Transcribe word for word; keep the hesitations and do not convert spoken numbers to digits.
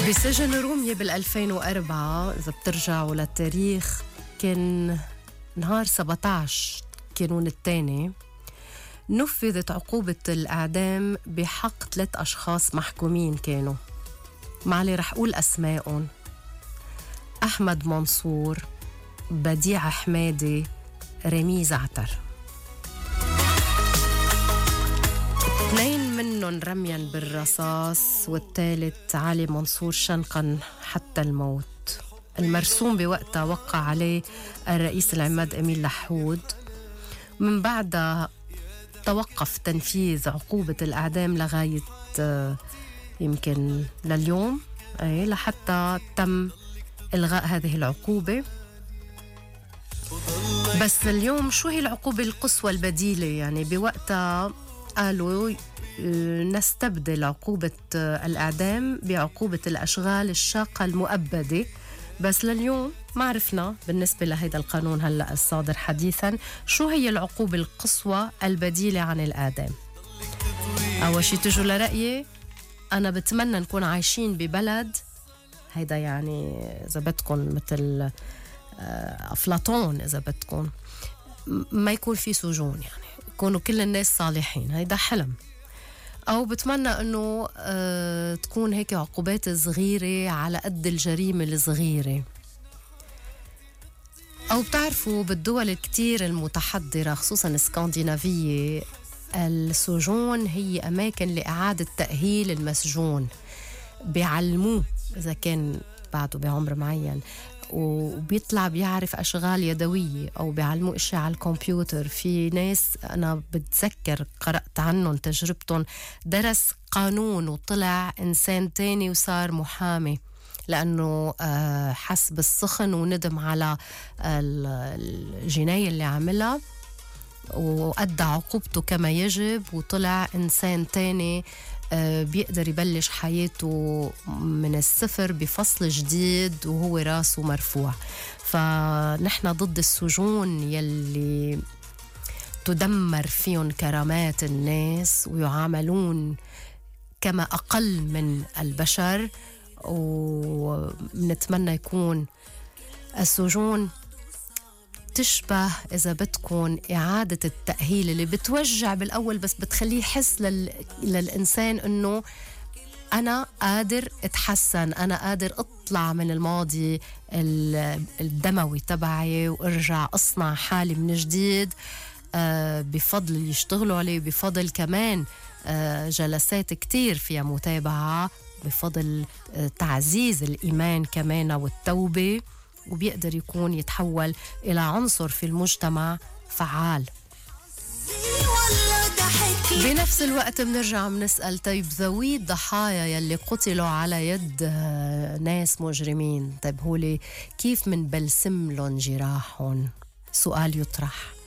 بسجن رومية بالألفين وأربعة إذا بترجعوا للتاريخ كان نهار سبعة عشر كانون الثاني نفذت عقوبة الإعدام بحق ثلاث أشخاص محكومين كانوا معلي رح أقول أسمائهم: أحمد منصور، بديع حمادي، رمي زعتر. اثنين منهم رميا بالرصاص والثالث علي منصور شنقا حتى الموت. المرسوم بوقتها وقع عليه الرئيس العماد أمين لحود. من بعدها توقف تنفيذ عقوبة الإعدام لغاية يمكن لليوم، أي لحتى تم إلغاء هذه العقوبة. بس اليوم شو هي العقوبة القصوى البديلة؟ يعني بوقتها قالوا نستبدل عقوبة الإعدام بعقوبة الأشغال الشاقة المؤبدة، بس لليوم ما عرفنا بالنسبة لهذا القانون هلأ الصادر حديثا شو هي العقوبة القصوى البديلة عن الإعدام. أول شي تجوا لرأيي، أنا بتمنى نكون عايشين ببلد هيدا يعني إذا بدكم مثل أفلاطون، إذا بدكم ما يكون في سجون، يعني يكونوا كل الناس صالحين، هيدا حلم. أو بتمنى أنه أه تكون هيك عقوبات صغيرة على قد الجريمة الصغيرة. أو بتعرفوا بالدول الكتير المتحضرة خصوصا الاسكندنافية السجون هي أماكن لإعادة تأهيل المسجون، بيعلموه إذا كان بعده بعمر معين وبيطلع بيعرف أشغال يدوية أو بيعلموا إشياء على الكمبيوتر. في ناس أنا بتذكر قرأت عنهم تجربتهم، درس قانون وطلع إنسان تاني وصار محامي لأنه حس بالسخن وندم على الجناية اللي عملها وأدى عقوبته كما يجب وطلع إنسان تاني بيقدر يبلش حياته من الصفر بفصل جديد وهو راسه مرفوع. فنحن ضد السجون يلي تدمر فيهم كرامات الناس ويعاملون كما أقل من البشر، ونتمنى يكون السجون تشبه إذا بدكن إعادة التأهيل اللي بتوجع بالأول بس بتخليه يحس لل... للإنسان أنه أنا قادر أتحسن، أنا قادر أطلع من الماضي الدموي تبعي وأرجع أصنع حالي من جديد آه بفضل اللي يشتغلوا عليه، بفضل كمان آه جلسات كتير فيها متابعة، بفضل آه تعزيز الإيمان كمان والتوبة، وبيقدر يكون يتحول إلى عنصر في المجتمع فعال. بنفس الوقت بنرجع بنسأل طيب ذوي الضحايا يلي قتلوا على يد ناس مجرمين، طيب هولي كيف من بلسم لهم جراحهم؟ سؤال يطرح.